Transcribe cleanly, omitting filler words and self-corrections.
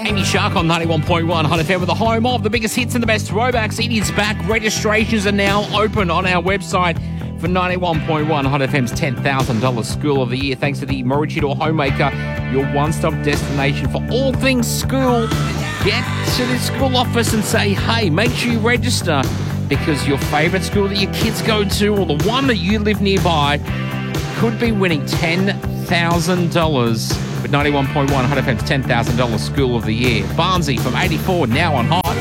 Amy Shark on 91.1 Hot FM with the home of the biggest hits and the best throwbacks. It is back. Registrations are now open on our website for 91.1 Hot FM's $10,000 School of the Year. Thanks to the Maroochydore Homemaker, your one-stop destination for all things school. Get to the school office and say, hey, make sure you register because your favourite school that your kids go to or the one that you live nearby could be winning $10,000 with 91.1 Hot FM's $10,000 School of the Year. Barnsey from 84 now on Hot.